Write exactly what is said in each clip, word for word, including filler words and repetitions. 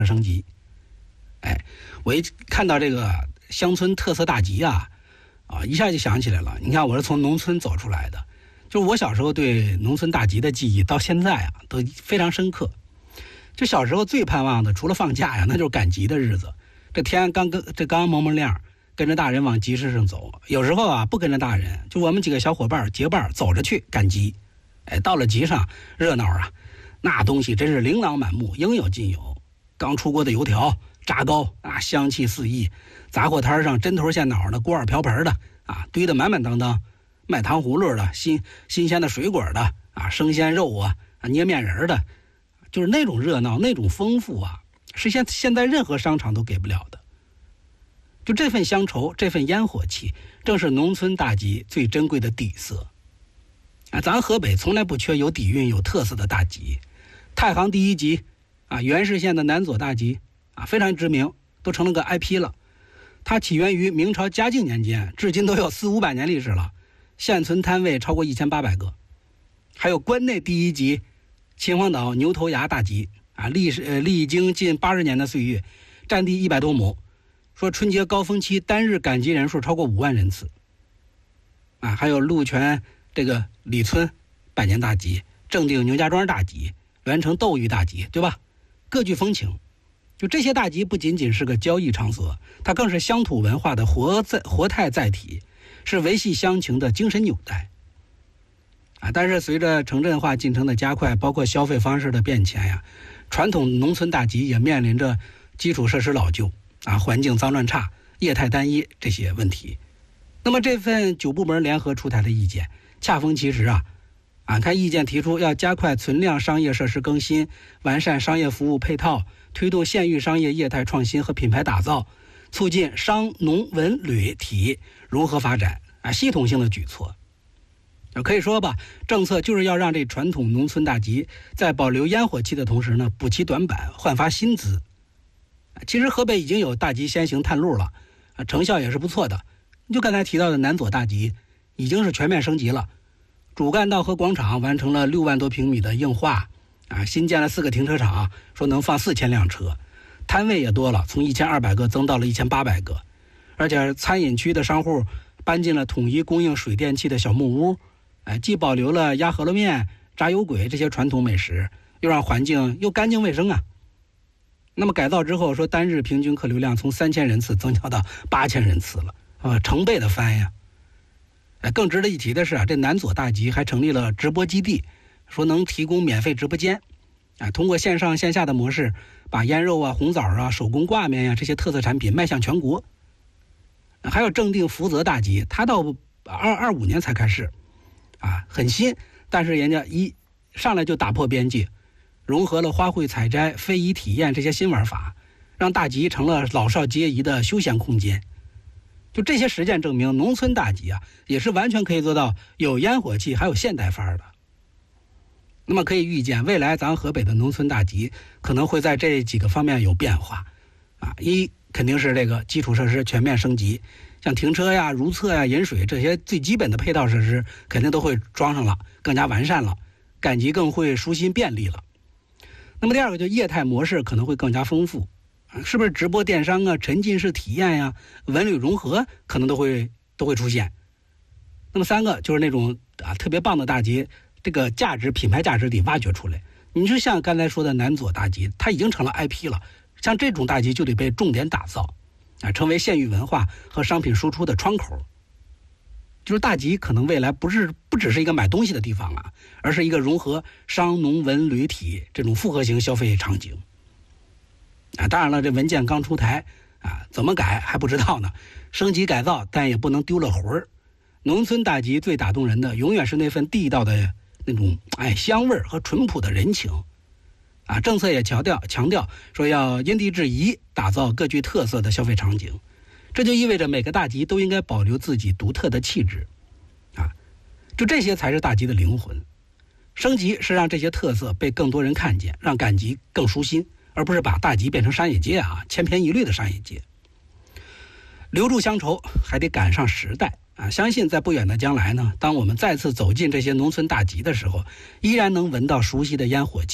升级。哎，我一看到这个乡村特色大集啊，啊，一下就想起来了。你看，我是从农村走出来的，就是我小时候对农村大集的记忆到现在啊都非常深刻。就小时候最盼望的，除了放假呀，那就是赶集的日子。这天刚跟这刚蒙蒙亮，跟着大人往集市上走。有时候啊，不跟着大人，就我们几个小伙伴结伴走着去赶集。哎，到了集上热闹啊，那东西真是琳琅满目，应有尽有。刚出锅的油条、炸糕啊，香气四溢。杂货摊上针头线脑的、锅碗瓢盆的啊，堆得满满当当。卖糖葫芦的、新新鲜的水果的啊，生鲜肉啊，啊捏面人的。就是那种热闹，那种丰富啊，是现现在任何商场都给不了的。就这份乡愁，这份烟火气，正是农村大集最珍贵的底色。啊，咱河北从来不缺有底蕴、有特色的大集。太行第一集，啊，原市县的南左大集，啊，非常知名，都成了个 I P 了。它起源于明朝嘉靖年间，至今都有四五百年历史了，现存摊位超过一千八百个。还有关内第一集。秦皇岛牛头崖大集啊，历史呃历经近八十年的岁月，占地一百多亩。说春节高峰期单日赶集人数超过五万人次。啊，还有鹿泉这个李村百年大集，正定牛家庄大集，栾城斗玉大集，对吧？各具风情。就这些大集不仅仅是个交易场所，它更是乡土文化的活在活态载体，是维系乡情的精神纽带。啊，但是随着城镇化进程的加快，包括消费方式的变迁呀，传统农村大集也面临着基础设施老旧啊、环境脏乱差、业态单一这些问题。那么这份九部门联合出台的意见，恰逢其时啊，啊，看意见提出要加快存量商业设施更新，完善商业服务配套，推动县域商业业态创新和品牌打造，促进商农文旅体融合发展啊，系统性的举措。可以说吧，政策就是要让这传统农村大集在保留烟火气的同时呢，补齐短板，焕发新姿。其实河北已经有大集先行探路了，成效也是不错的。就刚才提到的南左大集，已经是全面升级了。主干道和广场完成了六万多平米的硬化，啊，新建了四个停车场，说能放四千辆车，摊位也多了，从一千二百个增到了一千八百个，而且餐饮区的商户搬进了统一供应水电气的小木屋。哎，既保留了压饸饹面、炸油粿这些传统美食，又让环境又干净卫生啊。那么改造之后，说单日平均客流量从三千人次增加到八千人次了，啊，成倍的翻呀！哎，更值得一提的是啊，这南左大集还成立了直播基地，说能提供免费直播间，啊，通过线上线下的模式，把腌肉啊、红枣啊、手工挂面呀、啊、这些特色产品迈向全国。还有正定福泽大集，它到二二五年才开市。啊，很新，但是人家一上来就打破边界，融合了花卉采摘、非遗体验这些新玩法，让大集成了老少皆宜的休闲空间。就这些实践证明，农村大集啊，也是完全可以做到有烟火气，还有现代范儿的。那么可以预见，未来咱河北的农村大集可能会在这几个方面有变化。啊，一肯定是这个基础设施全面升级。像停车呀、如厕呀、饮水这些最基本的配套设施肯定都会装上了，更加完善了，赶集更会舒心便利了。那么第二个就业态模式可能会更加丰富，是不是直播电商啊、沉浸式体验呀、文旅融合可能都会都会出现。那么三个就是那种啊特别棒的大集，这个价值品牌价值得挖掘出来。你是像刚才说的南左大集，它已经成了 I P 了，像这种大集就得被重点打造。啊，成为县域文化和商品输出的窗口。就是大集可能未来不是不只是一个买东西的地方啊，而是一个融合商农文旅体这种复合型消费场景。啊，当然了，这文件刚出台啊，怎么改还不知道呢。升级改造，但也不能丢了魂儿。农村大集最打动人的，永远是那份地道的那种哎香味和淳朴的人情。啊，政策也强调强调说要因地制宜，打造各具特色的消费场景，这就意味着每个大集都应该保留自己独特的气质，啊，就这些才是大集的灵魂。升级是让这些特色被更多人看见，让赶集更舒心，而不是把大集变成商业街啊，千篇一律的商业街。留住乡愁还得赶上时代啊！相信在不远的将来呢，当我们再次走进这些农村大集的时候，依然能闻到熟悉的烟火气。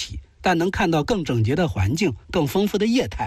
但能看到更整洁的环境、更丰富的业态。